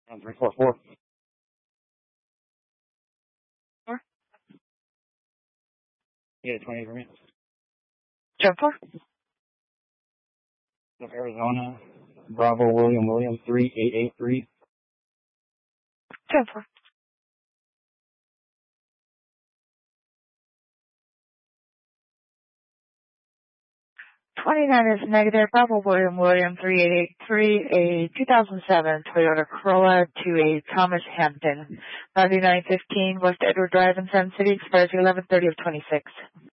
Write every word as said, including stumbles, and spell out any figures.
And three four four. Four. Yeah, twenty for me. Jump four. Of Arizona, Bravo William William three eight eight three. Jump four. twenty-nine is negative. Bravo William William three eight eight three, a two thousand seven Toyota Corolla to a Thomas Hampton. ninety-nine fifteen West Edward Drive in Sun City, expires eleven thirty of twenty-six.